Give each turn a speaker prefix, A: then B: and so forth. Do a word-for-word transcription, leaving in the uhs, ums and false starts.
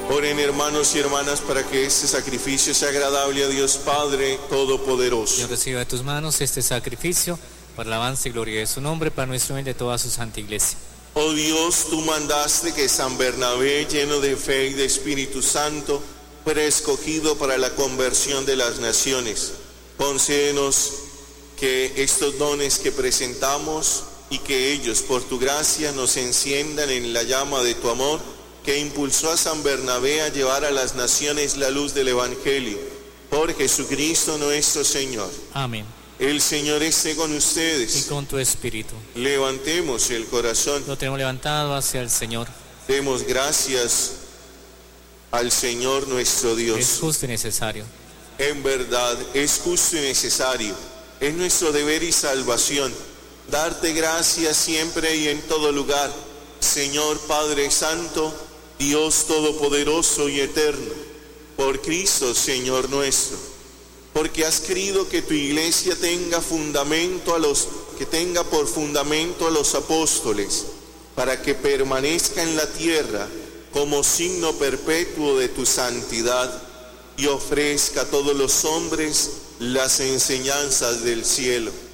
A: Oren, hermanos y hermanas, para que este sacrificio sea agradable a Dios Padre Todopoderoso.
B: Yo recibo de tus manos este sacrificio para la alabanza y gloria de su nombre, para nuestro bien de toda su santa iglesia.
A: Oh Dios, tú mandaste que San Bernabé, lleno de fe y de Espíritu Santo, fuera escogido para la conversión de las naciones. Concédenos que estos dones que presentamos y que ellos, por tu gracia, nos enciendan en la llama de tu amor, que impulsó a San Bernabé a llevar a las naciones la luz del Evangelio. Por Jesucristo nuestro Señor.
B: Amén.
A: El Señor esté con ustedes.
B: Y con tu espíritu.
A: Levantemos el corazón.
B: Lo tenemos levantado hacia el Señor.
A: Demos gracias al Señor nuestro Dios.
B: Es justo y necesario.
A: En verdad, es justo y necesario. Es nuestro deber y salvación darte gracias siempre y en todo lugar, Señor Padre Santo, Dios Todopoderoso y Eterno, por Cristo, Señor nuestro, porque has querido que tu iglesia tenga fundamento a los que tenga por fundamento a los apóstoles, para que permanezca en la tierra como signo perpetuo de tu santidad y ofrezca a todos los hombres las enseñanzas del cielo.